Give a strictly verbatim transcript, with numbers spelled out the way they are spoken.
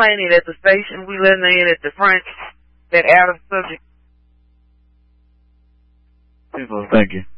playing it at the station. We letting in at the French, that out of subject. Thank you.